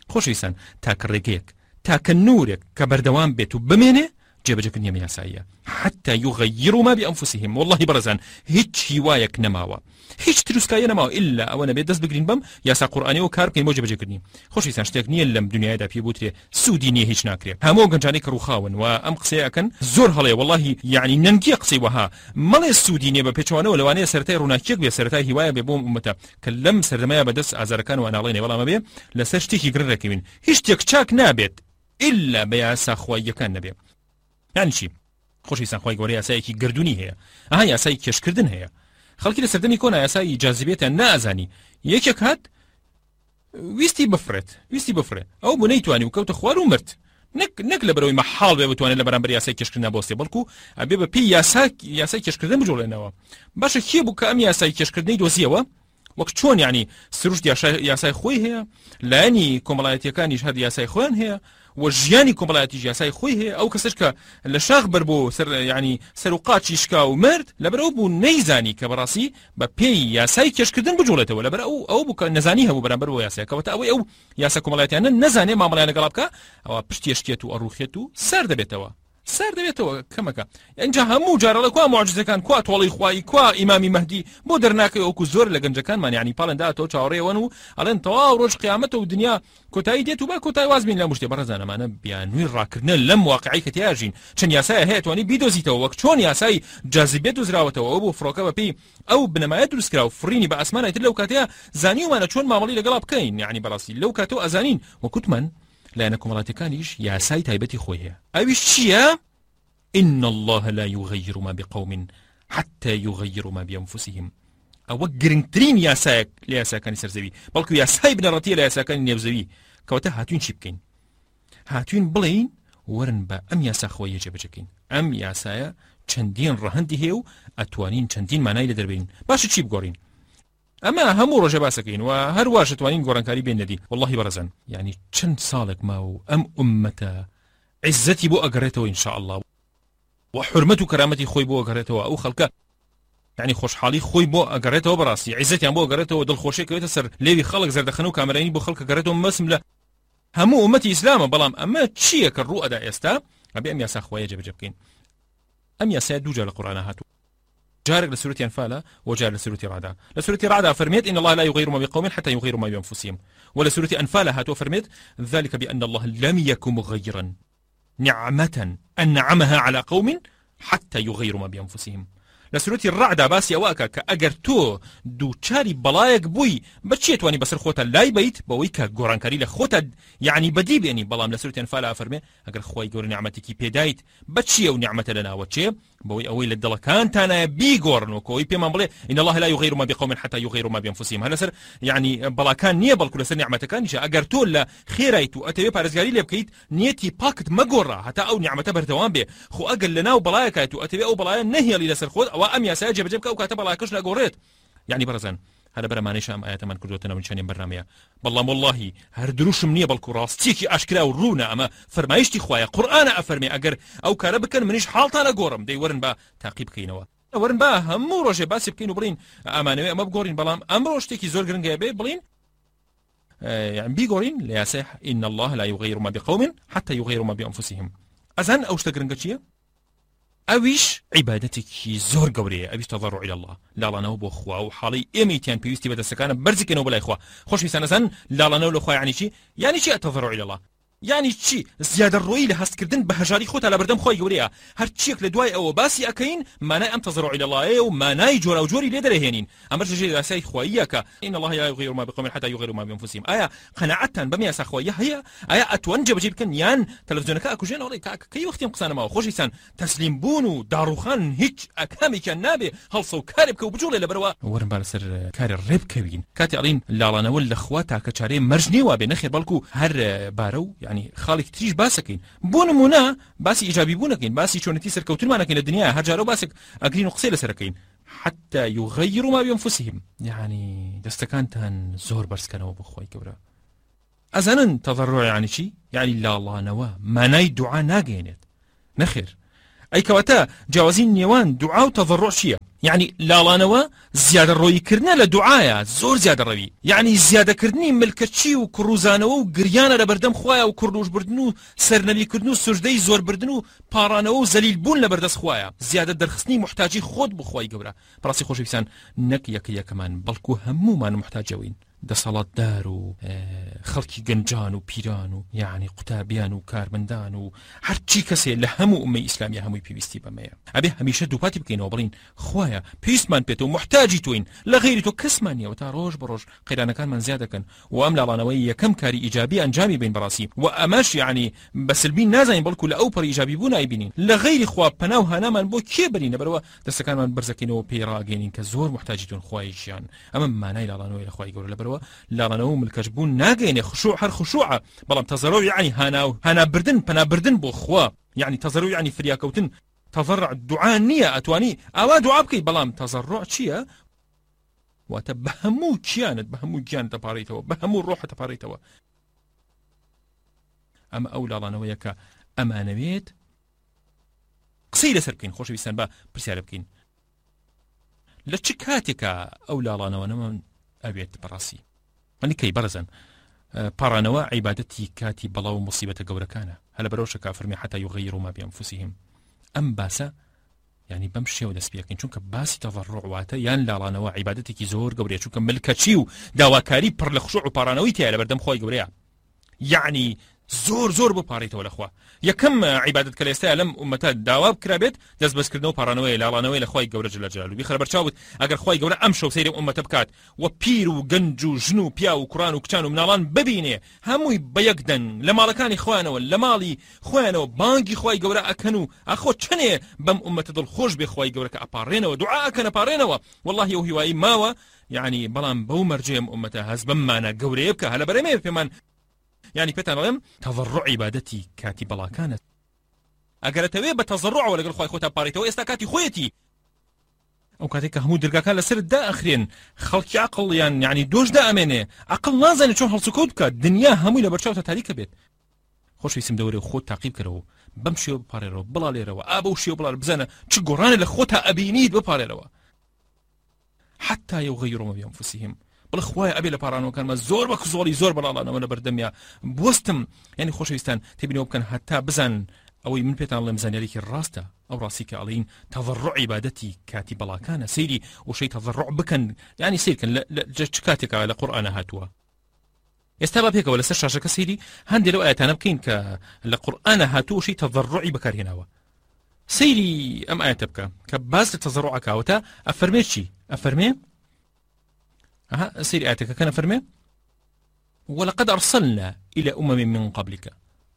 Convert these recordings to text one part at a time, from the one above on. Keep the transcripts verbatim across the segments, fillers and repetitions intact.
خۆشەویستان تاکە ڕێگەیەک تاکە نورێک کە بەردەوام بێت و بمێنێ جێبەجێکردنی ئەم یاساییە حتى يغيروا ما بأنفسهم والله برزان هیچ هیوایەک نەماوە هیچ تروسکایە نەماوە إلا ئەوە نەبێت دەست بگرین بەم یاسا قورئانی و کار بکەین بۆ جێبەجێکردنی خۆشەویستان شتێک نییە لەم دنیادا پێ بوترێ سوودی نییە هیچ ناکرێت هەموو گەنجانەی کە ڕووخاون و ئەم قسەیەکەن زۆر هەڵەیە والله یعنی نەنگیە قسەی وەها مەڵێ سوودی نییە بە پێچوانەوە لەوانەیە سەرەتای ڕووناکیەک بێ سەرەتای هیوایە بێ بۆ ئومەتە کە لەم سەردەمایە بەدەست ئازارەکان و ئەناڵێنێ بەڵام ئەبێ لەسەر شتێکی گرنگەکەوین هیچ شتێک چاک نابێت إلا بە یاسا خواییەکان نەبێ یعنی چی خۆشەویستان خوای گەورە یاسایەکی گردوونی هەیە ئەها یاسای کێشکردن هەیە خەڵکی لە سەردەمی کۆنا یاسای جاذبێتیان نازانی یەکێک هات ویستی بفرێت ویستی بفرێت ئەو بۆ نەیتوانی و کەوتە خوار و مرد نەک نەک لەبەرەوەی مەحاڵ بێ بتوانێت لە بەرامبەر یاسای کێشکردن بۆستێ بەڵکو ئەبێ بە پێی یاسا یاسای کێشکردن بجوڵێنەوە باشە کێ بوو کە ئەم یاسای کێشکردنی دۆزیەوە وەک چۆن یعنی سروشت یاسای خۆی هەیە لایەنی کۆمەڵایەتیەکانیش هەر یاسای خۆیان هەیە و ژیانی کۆمەڵایەتیش یاسای خۆی هەیە ئەو کەسش کە لە شاخ بەربۆ سەر یعنی سەر و قاچی شکا و مرد لەبەرەوە بوو نەیزانی کە بەڕاستی بە پێی یاسای کێشکردن بجوڵێتەوە لەبەر ئەو ئەو بوو کە نەزانی هەبوو بەرامبەر بۆ یاسای کەواتە ئەوەی ئەو یاسا کۆمەڵایەتیانە نەزانێ مامەڵایان لەگەڵا بکە ئەوە پشتێشکێت و ئەڕوخێت و سەر دەبێتەوە سەر دەبێتەوە کەمەکە اینجا هەموو جارەڵە کوا معجزەکان کوا تۆڵی خوای کوا ئیمامی مەهدی بۆ دەرناکەی ئەوکو زۆر لە گەنجەکانمان یعنی پاڵندا تۆ چاوەڕێوەن و ئەڵێن تەواو ڕۆژ قیامەتە و دنیا کۆتایی دێت و با کۆتایی واز بین لە مشتێ بەڕێزانەمانە بیانووی ڕاکردنە لەم واقعی کە تیاژین چەند یاسایە هەیە توانی بیدۆزیتەوە وەک چۆن یاسای جاذبێت دۆزراوەتەوە ئەو بۆ فڕۆکە بەپێی ئەو بنەمایە دروستکرا و فڕینی بە ئاسمانە تر لەو کاتەیە زانیومانە چۆن مامەڵی لەگەڵا بکەین یعنی بەڕاستی لەو کاتەوە ئەزانین وەکوتمان لایەنە کۆمەڵایەتیەکانیش یاسای تایبەتی خۆی هەیە ئەویش چییە؟ إن الله لا يغير ما بقوم حتى يغيروا ما بأنفسهم أو گرنگترین یاسایەک لە یاساکانی سەرزەوی بەڵکو یاسای بنەڕەتیە لە یاساکانی نێوزەوی کەواتە هاتوین چی بکەین هاتوین بڵێین ورن بە ئەم یاسا خۆیە جێبەجێکەین ئەم یاسایە چەندین ڕەهەندی هەیە و ئەتوانین چەندین مانای لە دەربین باشە چی بگۆڕین ئەمە هەموو ڕۆژە باسەکەین و هەر واش توانین گۆڕانکاری بێن نەدی والله بەڕەزان یعنی چەند ساڵێک ما و ئەم ئومەتە عزەتی بۆ ئەگەڕێتەوە ئین شاء الله وحرمت و کرامەتی خۆی بۆ ئەگەڕێتەوە ئەو خەڵکە یعنی خۆشحاڵی خۆی بۆ ئەگەڕێتەوە بەڕاستی عیزەتیان بۆ ئەگەڕێتەوە دڵخۆشیەکەوێتە سەر لێوی خەڵک زەردەخەن و کامەرانی بۆ خەڵکە گەڕێتەوە مەسم لە هەموو ئومەتی ئیسلامە بەڵام ئەمە چییە کە ڕوو ئەدا ئێستا ئەبێ ئەم یاسا خوایە جێبەجێ بکەین ئەم یاسایە دوو جار لە قورئانە هاتووە جارێک لە سورەتی ئەنفالە و جار لە سورەتی ڕعدا لە سورەتی ڕعدا فەرمێت إن الله لا يغير ما بقوم حتى يغيروا ما بأنفسهم ولا سورەتی ئەنفالە هاتووە فەرمێت ذلك بأن الله لم يكن مغيرا نعمة أنعمها على قوم حتى يغيروا ما بأنفسهم لسورة الرعد باسي أواكا كأجر تو دو تشاري بلايك بوي بتشيت واني بسر خوتا لاي بيت بويكا قران كاري لخوتا يعني بديب يعني بلام لسورة انفالا أفرمي أجر خواي قور نعمتك بيدايت بتشي ونعمة لنا وتشي بوي أوي للدلكان تانا بيقورن وكوي بيمان بلي إن الله لا يغير ما بقوم حتى يغيروا ما بأنفسهم هلا سر يعني بلاكان نية بل كل سر نعمتكان نشا أجر تو لا خيرايتو أتبي بارزقاري لبكيت نيتي باكت مقرة حتى أو نعمته بردوان به خو أجر لنا وبلايكايتو أتبي أو بلايا نهي اللي لسر خود أو أم ياسا جب جبك أو كاتب بلايكش لقوريت يعني برزان هذا برا ما نشام آيات من كردوتنا من شان برنامج بالله والله هر دروش منية بالكراستيكي أشكرا ورونا أما فرمايشتي خوايا قرآن أفرمي أجر أو كربكن منيش حالتنا قورم دي ورن با تعقيب كينوا ورن با هم روجه باسي بكينو برين أمانة ما بقورين بلام أمروش تيكي زور جرنجا بي برين آه يعني بيقورين لا يصح إن الله لا يغير ما بقوم حتى يغيروا ما بأنفسهم أذن أوش تجرنجا شيء أويش عبادتك زور قورية أويش تضرع إلى الله لا لا نوب أخوة أو حالي إميتين بيوستي بدأ سكانة برزك نوب لا إخوة خوش في سنة لا لا نوب أخوة يعني شيء يعني شيء التضرع إلى الله يعني شيء زيادة الرؤية لهست كردن بهجاري خوت على بردم خوي قورية هر شيء لدواي أو باسي أكين ما ناي أم تضرع إلى الله وما ناي جور أو جوري ليدر هينين أمر شيء لساي خوياك إن الله لا يغير ما بقوم حتى يغيروا ما بأنفسهم آية قناعة بميا سخويا هي آية أتوانجب بجيب كن يان تلفزيونك أكو جين أولي كي وقت يمقصان ما خوش يسان تسليم بونو داروخان هيك أكامي كان نابي هلصو كارب كو بجولي لبروا ورن بالسر كاري الرب كوين كاتي ألين لا لا نول لخواتا كشاري مرجني وبنخير بالكو هر بارو يعني خالك تريش باسكين بون منا باسي إيجابي بونكين باسي شونتي سركوتين مانكين الدنيا هرجارو باسك أجرين قصيلة سركين حتى يغيروا ما بأنفسهم يعني دستكانتان زور برسكانوا بخوي كبرا أزانا تضرع يعني شي يعني لا الله نوا ما ناي دعاء ناقينت نخير أي كواتا جاوزين نيوان دعاء وتضرع شيء يعني لاڵانەوە زیادە ڕۆیکردنە لە دوعایە زۆر زیادە ڕەوی یعنی زیادەکردنی ملکەچی و کوڕوزانەوە و گریانە لە بەردەم خوایە و کوڕنوشبردن و سەرنەویکردن و سوژدەی زۆر بردن و پاڕانەوە و زەلیل بوون لە بەردەست خوایە زیادە دەرخستنی محتاجی خۆت بخوای گەورە بەڕاستی خۆشەویستان نەک یەک یەکەمان بەڵکو هەمومان محتاجەوین دەسەڵاتدار و خەڵکی گەنجان و پیران و یعنی قوتابیان و کارمەندان و هەرچی کەسێ لە هەموو ئومەی ئیسلامی هەمووی پێویستی بەمەیە ئەبێ هەمیشە دووپاتی بکەینەوە بڵین خوایە پێویستمان پێێتەوە محتاجی تۆین لە غەیری تۆ کەسمان نییەوە تا ڕۆژ بەڕۆژ قەیرانەکانمان زیاد دەکەن و ئەم لاڵانەوەی یەکەم کاری ئیجابی ئەنجامی بین بەڕاستی و ئەمەش یعنی بەسلبین نازانین بەڵکو لە ئەو پەڕ ئیجابی بوو نایبینین لە غەیری خوا پەنا و هەنامان بۆ کێ بەرین لەبەرەوە دەستەکانمان بەرزەکەینەوە پێی ڕاگەینین کە زۆر محتاجیتون خوای ژیان ئەمە مانای لاڵانەوەی لە خوای گەورە لەبەرەوە لاڵانەوە ملکەش بوون ناگەینێ خشوع هەر خشوعە بەڵام تەزەڕۆ یعنی هانا و هەنابردن پەنابردن بۆ خوا یعنی تەزەڕۆ یعنی فریاکەوتن تەضەڕع دوعا نییە ئەتوانی ئاوا دوعا بکەی بەڵام تەزەڕع چییە واتە بە هەموو گیانت بە هەموو گیان دەپارڕیتەوە بە هەموو ڕۆحە دەپارڕیتەوە ئەمە ئەو لاڵانەوەیە کە ئەمانەوێت قسەی لەسەر بکەین خۆشەویستان بە پرسیارە بکەین لە چ کاتێکە ئەو لاڵانەوە نەمان ئەوێت بەڕاستی منی کەی بەرزن پاڕانەوە عیبادەتی کاتی بەڵاو و مصیبەتە گەورەکانە هەلە بەرەوشە کافرمی حتا یغەیروا ما بأنفسهم ئەم باسە یعنی بەم شێوە دەست پێکەین چونکە باسی تەضەڕع واتە یان لاڵانەوە عیبادەتێکی زۆر گەورەیە چونکە ملکەچی و داواکاری پڕ لە خشوع و پاڕانەوەی تایە لە بەردەم خۆی گەورەیە یعنی زۆر زۆر بپارڕیتەوە لەخوا یەکەم عیبادەت کە لە ئێستا لەم ئومەتە داوا بکرابێت دەست بەسکردنەوە و پاڕانەوەی لاڵانەوەی لە خوای گەورە جل جلاله بیخرە بەرچاوت ئەگەر خوای گەورە ئەم شەو سەیری ئومەتە بکات و پیر و گەنج و ژن و پیا و کوڕان و کچان و مناڵان ببینێ هەمووی بە یەکدەن لە ماڵەکانی خۆیانەوە لە ماڵی خۆیانەوە بانگی خوای گەورە ئەکەن و ئەخۆ چنێ بەم ئومەتە دڵخۆش بێ خوای گەورە کە ئەپاڕێنەوە دوعا ئەکەن ئەپاڕێنەوە والله ئەو هیوایی ماوە یعنی بەڵام بەو مەرجێم ئومەتە هەز بممانە گەورەیە بکە هەلە بەرەمێ پێمان يعني پێتان ئەڵێم تەضەڕع عیبادەتی کاتی بەڵاکانە ئەگەرەتەوێ بە تەضەڕع لەگەڵ خوای خۆت پاڕیتەوە ئێستا کاتی خۆیەتی ئەو کاتێک کە هەموو دەرگاکان لەسەر دائەخرێن خەڵکی عەقڵ یان یعنی دۆش دائەمێنێ عەقڵ نازانێت چۆن هەڵسوکەوت بکات دنیا هەمووی لە بەرچاوتە تاریکە بێت خۆشەویستم دەورێ خۆت تاقیب کەرەوە بەم شێوە بپارێرەوە بڵالێرەوە ئا بەو شێوە بڵال بزانە چ گۆڕانە لە خۆتا ئەبینیت بپارێرەوە حتا یغەیروا ما بأنفسهم بڵ خوای ئەبێ لە پاڕانەوەکانمە زۆر بە کزۆڵی زۆر بەڵاڵانەوە لە بەردەمیا بوەستم یعنی خۆشەویستان تێبینەوە بکەن هەتا بزان ئەوەی من پێتان ئەڵێم زانیاریکی ڕاستە ئەو ڕاستی کە ئەڵێین تەضەڕع عیبادەتی کاتی بەڵاکانە سەیری وشەی تەضەڕع بکەن یعنی سیرکەن لە چ کاتێکە لە قورئانە هاتووە ئێستا با پێکەوە لەسەر شاشەکە سەیری هەندێک لەو ئاەتانە بکەین کە لە قورئانە هاتووە وشەی تەضەڕعی بەکارهێناوە سەیری ئەم ئاەتە بکە کە باس لە تەضەڕع ئەکاوەتە ئەفەرمێ چی ئەفەرمێ أها سير آياتك كان فرمي ولقد أرسلنا إلى أمم من قبلك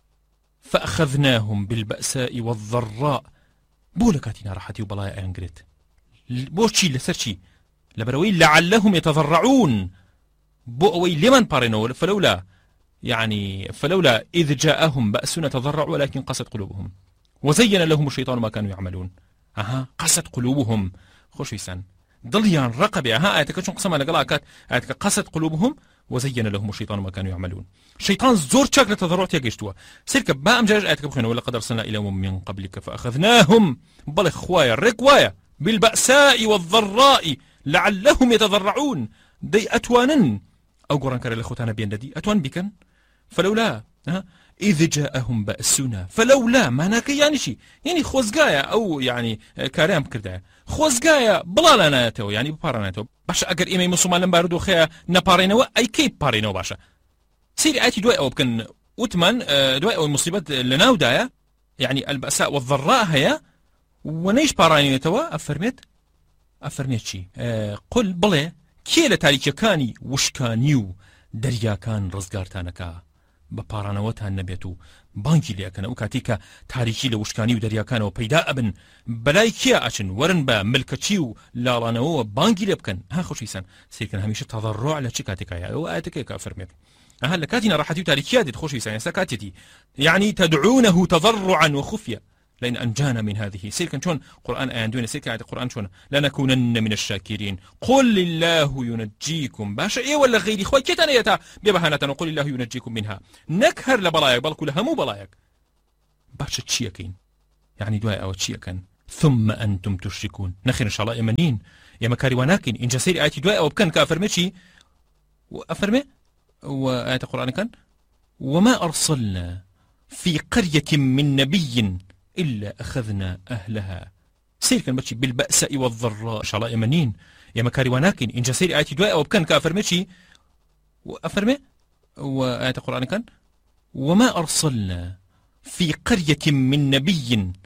فأخذناهم بالبأساء والضراء بولكاتنا راحتي وبلايا أنجريت بوشي لسرشي لبروي لعلهم يتضرعون بوأوي لمن بارنوا فلولا يعني فلولا إذ جاءهم بأسنا تضرعوا ولكن قست قلوبهم وزين لهم الشيطان ما كانوا يعملون أها قست قلوبهم خوشيسان ضليان رقبة ها آياتك شون قسم على قلاكات آياتك قست قلوبهم وزين لهم الشيطان ما كانوا يعملون شيطان زور شكل تضرعت يجشتوا سيرك با أمجاج آياتك بخينا ولقد أرسلنا إلى أمم من قبلك فأخذناهم بل خوايا ركوايا بالبأساء والضراء لعلهم يتضرعون دي أتوانا أو قران كرا لخوتانا بين دي أتوان بكن فلولا ها إذ جاءهم بأسنا فلولا معناك يعني شي يعني خوزقايا أو يعني كاريام كردايا خوزقايا بلا لناتو يعني بباراناتو باشا أقر إيمي مسلمان لم باردو خيا نبارينو أي كيب بارينو باشا سيري آياتي دواء أو بكن أتمن دواء أو المصيبات لناو دايا يعني البأساء والضراء هيا ونيش بارانيتوا أفرميت أفرميت شي أه قل بلي كي لتاريكي كاني وشكانيو دريا كان رزقارتانكا بپارانەوەتان نەبێت و بانکی لێکەن ئەو کاتێککە تاریکی لە وشکانی و دەریاکانەوە پەیدا ئەبن بەلای کیا ئەچن وەرن بە ملکەچی و لاڵانەوەوە بانکی لێ بکەن ها خۆشیسان سیرکەن هەمیشە تەضەڕع لە چ کاتێکایە ئەو ئاەتەکەی فەرمێت ئەها لە کاتی نەڕەحەتی و تاریکیا دێت خۆشیسان ئێستا کاتێتی يعني تدعونه تضرعا وخفية لئن أنجانا من هذه سيركن شون قرآن آيان دوين سيركن آيات القرآن شون لنكونن من الشاكرين قل الله ينجيكم باشا إيه ولا غيري خوي كيتان يتا ببهانة وقل الله ينجيكم منها نكهر لبلايك بل كلها مو بلايك باشا تشيكين يعني دواء أو تشيكن ثم أنتم تشركون. نخير إن شاء الله إيمانين يا مكاري وناكن إن جسير آياتي دواء أو بكن كأفرمي شي وأفرمي وآيات القرآن كان وما أرسلنا في قرية من نبي إلا أخذنا أهلها سير كان بتشي بالبأساء والضراء. إن شاء الله إيمانين يا مكاري وناكن إن جسير آياتي دواء أو بكن كأفرمي شي وأفرمي وآيات القرآن كان وما أرسلنا في قرية من نبي